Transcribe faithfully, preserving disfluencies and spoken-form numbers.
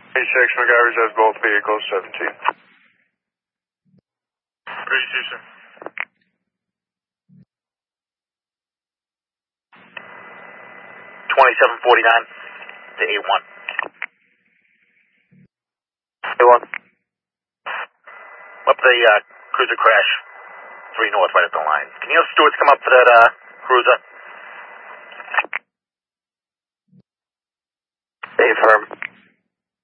eighty-six, MacGyver's has both vehicles, seventeen. thirty-two, sir. twenty-seven forty-nine to A one. A one. Up the uh, cruiser crash, three north, right at the line. Can you have stewards come up for that uh, cruiser? A firm.